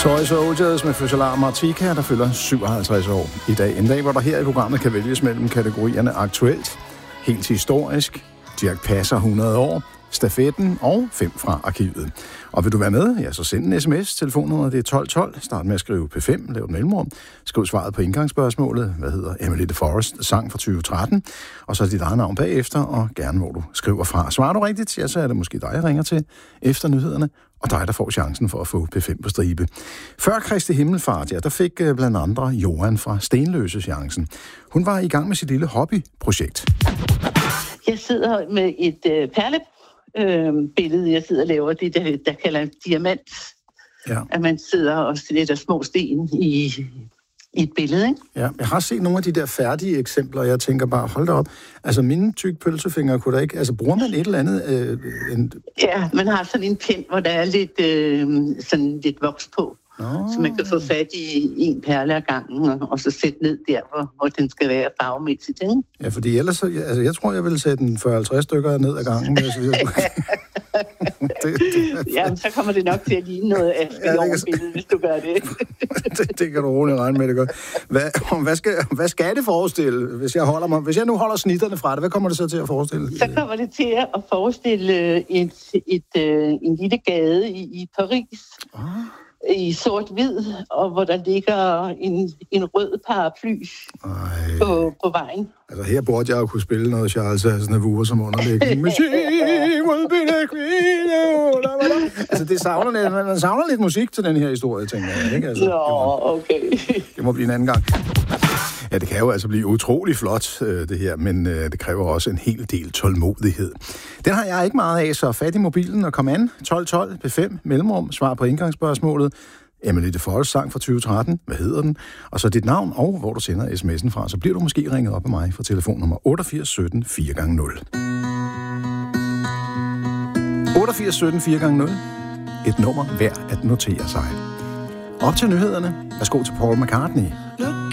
Toy Soldiers med Fødselar Martika, der fylder 57 år i dag. En dag, hvor der her i programmet kan vælges mellem kategorierne aktuelt, helt historisk, Dirch Passer 100 år, stafetten og 5 fra arkivet. Og vil du være med, ja, så send en sms. Telefonnummeret det er 1212. Start med at skrive P5, lav et mellemrum. Skriv svaret på indgangsspørgsmålet. Hvad hedder Emily the Forest? Sang fra 2013. Og så dit eget navn bagefter, og gerne hvor du skriver fra. Svarer du rigtigt, ja, så er det måske dig, jeg ringer til efter nyhederne, og dig, der får chancen for at få P5 på stribe. Før Kristi Himmelfart, ja, der fik blandt andre Johan fra Stenløse chancen. Hun var i gang med sit lille hobbyprojekt. Jeg sidder med et perlebillede, jeg sidder og laver det, der kalder en diamant. Ja. At man sidder og sætter små sten i et billede, ikke? Ja, jeg har set nogle af de der færdige eksempler, og jeg tænker bare, hold da op. Altså, mine tykke pølsefingre kunne da ikke... Altså, bruger man et eller andet... Ja, man har sådan en pind, hvor der er sådan lidt voks på. Så man kan få fat i en perle ad gangen, og så sætte ned der, hvor den skal være farvemæssigt. Ikke? Ja, fordi ellers... Altså, jeg tror, jeg vil sætte en 40-50 stykker ned ad gangen. Jamen, så kommer det nok til at ligne noget af spionbilledet, hvis du gør det. Det kan du roligt regne med, det godt. Hvad skal det forestille, hvis jeg nu holder snitterne fra det? Hvad kommer det så til at forestille? Så kommer det til at forestille en lille gade i Paris. I sort-hvid, og hvor der ligger en rød paraply på vejen. Altså her burde jeg jo kunne spille noget Charles Aznavour som underlægning. Altså det man savner lidt musik til den her historie, tænker jeg, ikke? Altså, okay. Det må blive en anden gang. Ja, det kan jo altså blive utrolig flot, det her, men det kræver også en hel del tålmodighed. Den har jeg ikke meget af, så fat i mobilen og kom an. 1212 P5 mellemrum, svar på indgangsspørgsmålet. Emily the Forest sang fra 2013. Hvad hedder den? Og så dit navn og hvor du sender sms'en fra, så bliver du måske ringet op af mig fra telefonnummer 88 17 4x0. 88 17 4x0. Et nummer værd at notere sig. Op til nyhederne. Værsgo til Paul McCartney.